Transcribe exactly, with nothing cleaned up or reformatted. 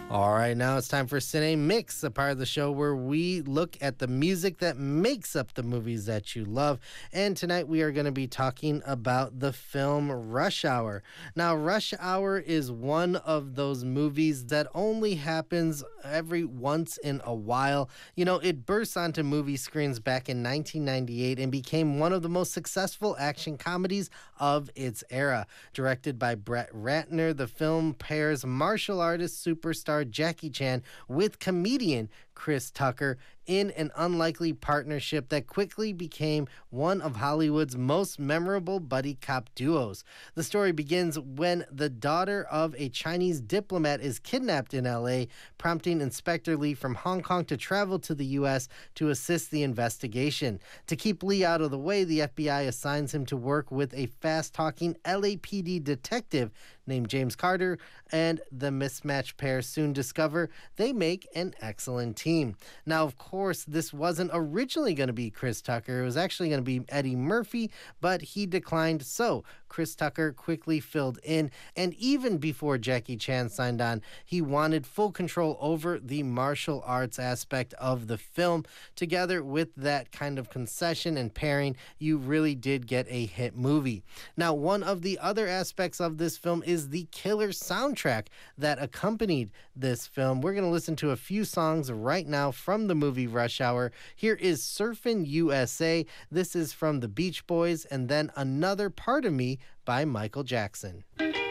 All right, now it's time for Cine Mix, a part of the show where we look at the music that makes up the movies that you love. And tonight we are going to be talking about the film Rush Hour. Now, Rush Hour is one of those movies that only happens every once in a while. You know, it burst onto movie screens back in nineteen ninety-eight and became one of the most successful action comedies of its era. Directed by Brett Ratner, the film pairs martial artist superstar Jackie Chan with comedian Chris Tucker in an unlikely partnership that quickly became one of Hollywood's most memorable buddy cop duos. The story begins when the daughter of a Chinese diplomat is kidnapped in L A, prompting Inspector Lee from Hong Kong to travel to the U S to assist the investigation. To keep Lee out of the way, the F B I assigns him to work with a fast-talking L A P D detective named James Carter, and the mismatched pair soon discover they make an excellent team. Now, of course, this wasn't originally going to be Chris Tucker. It was actually going to be Eddie Murphy, but he declined, so Chris Tucker quickly filled in, and even before Jackie Chan signed on, he wanted full control over the martial arts aspect of the film. Together with that kind of concession and pairing, you really did get a hit movie. Now, one of the other aspects of this film is the killer soundtrack that accompanied this film. We're going to listen to a few songs right now from the movie Rush Hour. Here is Surfin' U S A. This is from the Beach Boys, and then Another Part of Me by Michael Jackson.